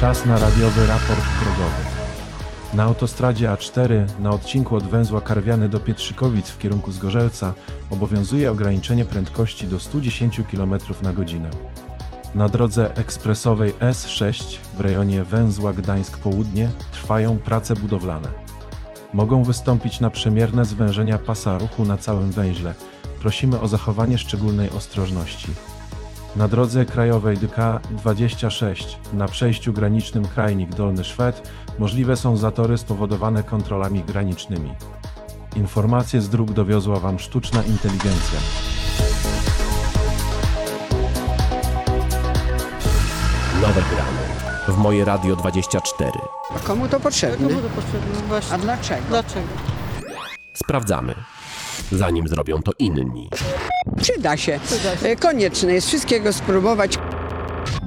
Czas na radiowy raport drogowy. Na autostradzie A4 na odcinku od węzła Karwiany do Pietrzykowic w kierunku Zgorzelca obowiązuje ograniczenie prędkości do 110 km na godzinę. Na drodze ekspresowej S6 w rejonie węzła Gdańsk Południe trwają prace budowlane. Mogą wystąpić naprzemierne zwężenia pasa ruchu na całym węźle. Prosimy o zachowanie szczególnej ostrożności. Na drodze krajowej DK26 na przejściu granicznym Krajnik Dolny Szwed możliwe są zatory spowodowane kontrolami granicznymi. Informacje z dróg dowiozła Wam sztuczna inteligencja. Nowe gramy w Moje Radio 24. A komu to potrzebne? Komu to potrzebne? Właśnie. A dlaczego? Dlaczego? Sprawdzamy, zanim zrobią to inni. Przyda się. Przyda się. Konieczne jest wszystkiego spróbować.